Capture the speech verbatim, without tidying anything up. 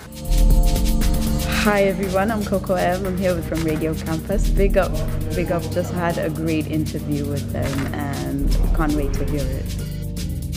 Hi everyone, I'm Coco M. I'm here from Radio Campus. Big up, big up. Just had a great interview with them and can't wait to hear it.